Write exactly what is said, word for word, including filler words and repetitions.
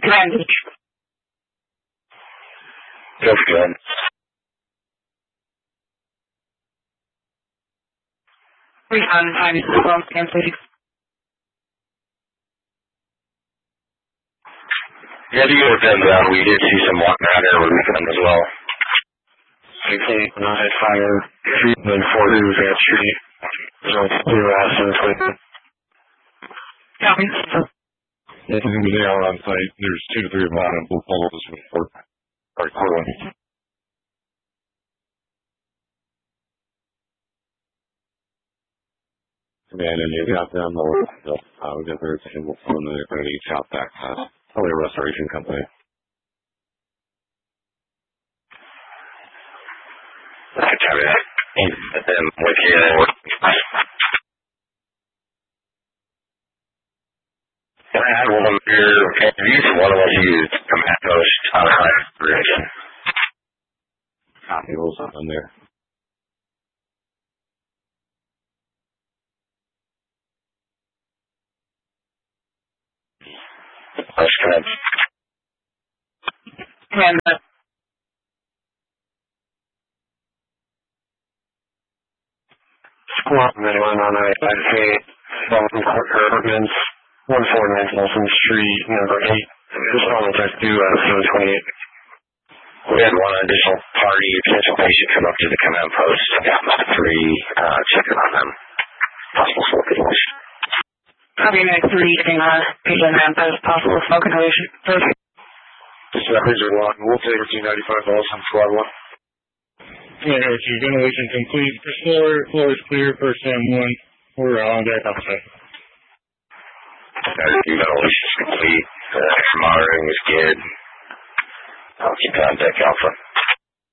Command. Go for good. Recon, I'm well, scan, please. Yeah, you have been, uh, we did see some walking around there over the weekend as well. Okay, nine fire, three, and four who's at street. There's only two assets with it. Copy. Yeah, they are on site. There's two to three of them out, and we'll follow this one for our quarterly. Command, and you got them, or uh, we got their single phone, and they're going to each out back. Uh, probably a restoration company. I can tell you that. And then with you, and I had one of your interviews, one of us used Command Post out of high region. Copy rules up on there. Post Command. Command. Squad anyone on I five eight, Dalton Court Urban's one four nine Folsom Street, number eight. Responding to do uh, seven twenty-eight. We had one additional party potential patient come up to the command post. I got about three, uh, checking on them. Possible smoke inhalation. Copy, Mac three, checking on patient man post, possible smoke inhalation. First. This is Laser Lock, and we'll take two ninety-five Folsom, squad one. Yeah, Archie, ventilation complete. First floor, floor is clear, first M one. We're on deck outside. Ventilation is complete. Uh, monitoring is good. I'll keep on deck alpha.